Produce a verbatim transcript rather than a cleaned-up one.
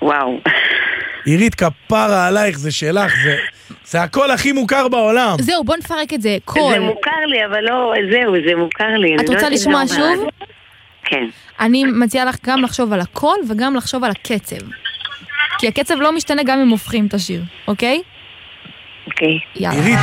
וואו. עירית, כפרה עלייך, זה שלך, זה, זה הכל הכי מוכר בעולם. זהו, בוא נפרק את זה. קול. זה מוכר לי, אבל לא, זהו, זה מוכר לי. את רוצה לשמוע שוב? כן. אני מציעה לך גם לחשוב על הקול וגם לחשוב על הקצב. כי הקצב לא משתנה גם אם הופכים את השיר, אוקיי? אוקיי. יאללה. עירית,